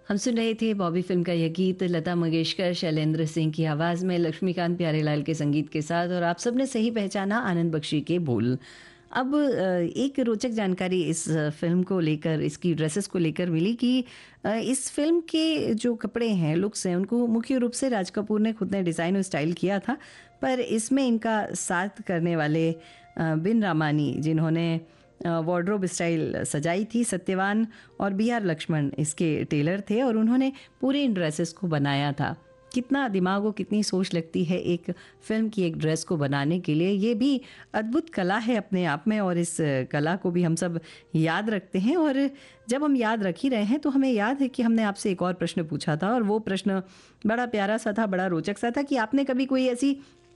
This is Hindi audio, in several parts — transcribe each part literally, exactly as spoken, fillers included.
हम सुन रहे थे बॉबी फिल्म का यह गीत लता मंगेशकर, शैलेंद्र सिंह की आवाज़ में, लक्ष्मीकांत प्यारेलाल के संगीत के साथ, और आप सबने सही पहचाना आनंद बख्शी के बोल। अब अ, एक रोचक जानकारी इस फिल्म को लेकर, इसकी ड्रेसेस को लेकर मिली कि अ, इस फिल्म के जो कपड़े हैं, लुक्स हैं, उनको मुख्य रूप से राज कपूर ने खुद ने डिज़ाइन और स्टाइल किया था। पर इसमें इनका साथ करने वाले अ, बिन रामानी, जिन्होंने वार्डरोब स्टाइल सजाई थी, सत्यवान और बी आर लक्ष्मण इसके टेलर थे और उन्होंने पूरे इन ड्रेसेस को बनाया था। कितना दिमाग और कितनी सोच लगती है एक फिल्म की एक ड्रेस को बनाने के लिए। ये भी अद्भुत कला है अपने आप में और इस कला को भी हम सब याद रखते हैं। और जब हम याद रख ही रहे हैं तो हमें याद है कि हमने आपसे एक और प्रश्न पूछा था और वो प्रश्न बड़ा प्यारा सा था, बड़ा रोचक सा था कि आपने कभी कोई ऐसी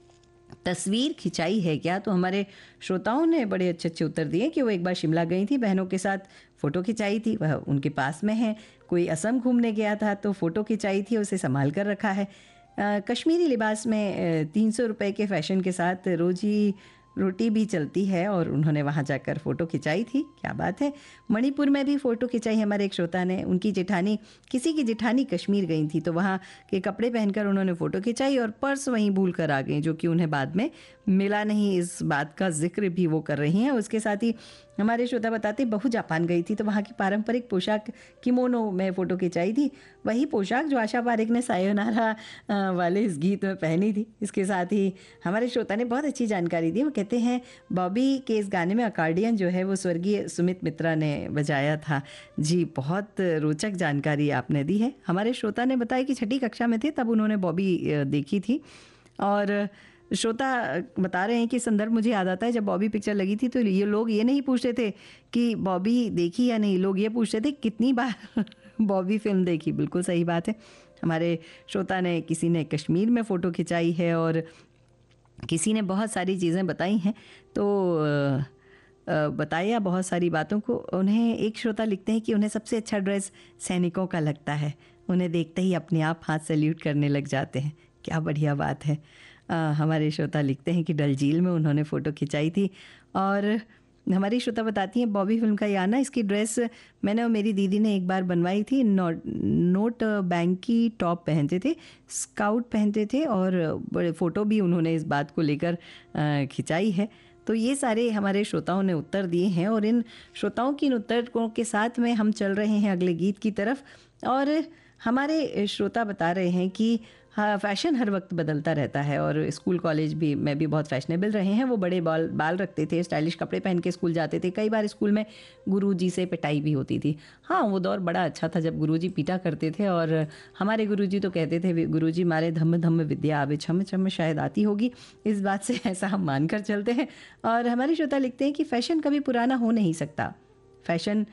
तस्वीर खिंचाई है क्या? तो हमारे श्रोताओं ने बड़े अच्छे अच्छे उत्तर दिए कि वो एक बार शिमला गई थी, बहनों के साथ फ़ोटो खिंचाई थी, वह उनके पास में है। कोई असम घूमने गया था तो फ़ोटो खिंचाई थी, उसे संभाल कर रखा है। अ, कश्मीरी लिबास में तीन सौ रुपये के फ़ैशन के साथ रोजी रोटी भी चलती है और उन्होंने वहाँ जाकर फ़ोटो खिंचाई थी। क्या बात है। मणिपुर में भी फ़ोटो खिंचाई हमारे एक श्रोता ने। उनकी जेठानी, किसी की जेठानी कश्मीर गई थी तो वहाँ के कपड़े पहनकर उन्होंने फ़ोटो खिंचाई और पर्स वहीं भूल कर आ गई, जो कि उन्हें बाद में मिला नहीं। इस बात का जिक्र भी वो कर रही हैं। उसके साथ ही हमारे श्रोता बताते, बहू जापान गई थी तो वहाँ की पारंपरिक पोशाक किमोनो में फ़ोटो खिंचाई थी, वही पोशाक जो आशा पारेख ने सायोनारा अ, वाले इस गीत में पहनी थी। इसके साथ ही हमारे श्रोता ने बहुत अच्छी जानकारी दी। वो कहते हैं बॉबी के इस गाने में अकॉर्डियन जो है वो स्वर्गीय सुमित मित्रा ने बजाया था। जी, बहुत रोचक जानकारी आपने दी है। हमारे श्रोता ने बताया कि छठी कक्षा में थे तब उन्होंने बॉबी अ, देखी थी। और श्रोता बता रहे हैं कि संदर्भ मुझे याद आता है, जब बॉबी पिक्चर लगी थी तो ये लोग ये नहीं पूछते थे कि बॉबी देखी या नहीं, लोग ये पूछते थे कितनी बार बॉबी फिल्म देखी। बिल्कुल सही बात है। हमारे श्रोता ने, किसी ने कश्मीर में फ़ोटो खिंचाई है और किसी ने बहुत सारी चीज़ें बताई हैं। तो अ, अ, बताया बहुत सारी बातों को। उन्हें एक श्रोता लिखते हैं कि उन्हें सबसे अच्छा ड्रेस सैनिकों का लगता है, उन्हें देखते ही अपने आप हाथ सैल्यूट करने लग जाते हैं। क्या बढ़िया बात है। अ, हमारे श्रोता लिखते हैं कि डल झील में उन्होंने फ़ोटो खिंचाई थी। और हमारी श्रोता बताती हैं बॉबी फिल्म का याना, इसकी ड्रेस मैंने और मेरी दीदी ने एक बार बनवाई थी। नोट नोट बैंक की टॉप पहनते थे, स्काउट पहनते थे और बड़े फ़ोटो भी उन्होंने इस बात को लेकर अ, खिंचाई है। तो ये सारे हमारे श्रोताओं ने उत्तर दिए हैं और इन श्रोताओं की इन उत्तरों के साथ में हम चल रहे हैं अगले गीत की तरफ। और हमारे श्रोता बता रहे हैं कि हाँ, फ़ैशन हर वक्त बदलता रहता है और स्कूल कॉलेज भी में भी बहुत फैशनेबल रहे हैं। वो बड़े बाल बाल रखते थे, स्टाइलिश कपड़े पहन के स्कूल जाते थे। कई बार स्कूल में गुरुजी से पिटाई भी होती थी। हाँ, वो दौर बड़ा अच्छा था जब गुरुजी पीटा करते थे और हमारे गुरुजी तो कहते थे, गुरुजी मारे धम्म धम्म विद्या आवे छम छम, शायद आती होगी। इस बात से ऐसा हम मानकर चलते हैं। और हमारे श्रोता लिखते हैं कि फ़ैशन कभी पुराना हो नहीं सकता। फ़ैशन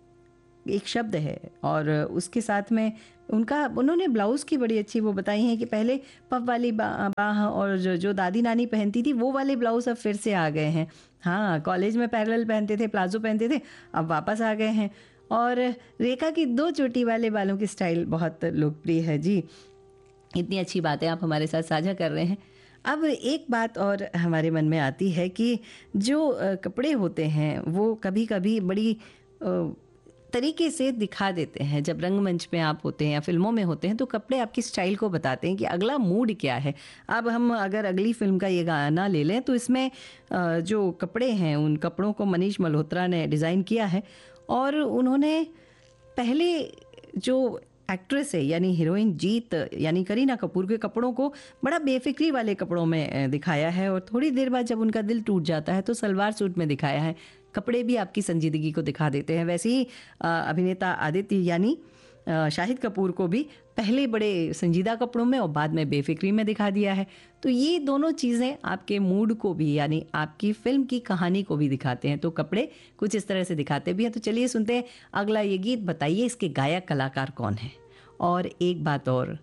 एक शब्द है और उसके साथ में उनका, उन्होंने ब्लाउज़ की बड़ी अच्छी वो बताई हैं कि पहले पफ वाली बा, बाह और जो जो दादी नानी पहनती थी वो वाले ब्लाउज़ अब फिर से आ गए हैं। हाँ, कॉलेज में पैरेलल पहनते थे, प्लाजो पहनते थे, अब वापस आ गए हैं। और रेखा की दो चोटी वाले बालों की स्टाइल बहुत लोकप्रिय है। जी, इतनी अच्छी बातें आप हमारे साथ साझा कर रहे हैं। अब एक बात और हमारे मन में आती है कि जो अ, कपड़े होते हैं वो कभी कभी बड़ी अ, तरीके से दिखा देते हैं। जब रंगमंच में आप होते हैं या फिल्मों में होते हैं तो कपड़े आपकी स्टाइल को बताते हैं कि अगला मूड क्या है। अब हम अगर अगली फिल्म का ये गाना ले लें तो इसमें अ, जो कपड़े हैं उन कपड़ों को मनीष मल्होत्रा ने डिज़ाइन किया है और उन्होंने पहले जो एक्ट्रेस है यानी हीरोइन जीत यानी करीना कपूर के कपड़ों को बड़ा बेफिक्री वाले कपड़ों में अ, दिखाया है और थोड़ी देर बाद जब उनका दिल टूट जाता है तो सलवार सूट में दिखाया है। कपड़े भी आपकी संजीदगी को दिखा देते हैं। वैसे ही अ, अभिनेता आदित्य यानी अ, शाहिद कपूर को भी पहले बड़े संजीदा कपड़ों में और बाद में बेफिक्री में दिखा दिया है। तो ये दोनों चीज़ें आपके मूड को भी यानी आपकी फिल्म की कहानी को भी दिखाते हैं। तो कपड़े कुछ इस तरह से दिखाते भी हैं। तो चलिए सुनते हैं अगला ये गीत। बताइए इसके गायक कलाकार कौन है। और एक बात और,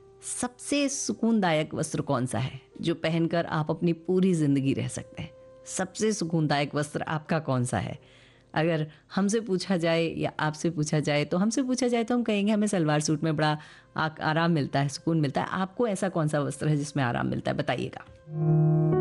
सबसे सुकूनदायक वस्त्र कौन सा है जो पहनकर आप अपनी पूरी ज़िंदगी रह सकते हैं? सबसे सुकूनदायक वस्त्र आपका कौन सा है? अगर हमसे पूछा जाए या आपसे पूछा जाए, तो हमसे पूछा जाए तो हम कहेंगे हमें सलवार सूट में बड़ा आ- आराम मिलता है, सुकून मिलता है। आपको ऐसा कौन सा वस्त्र है जिसमें आराम मिलता है? बताइएगा।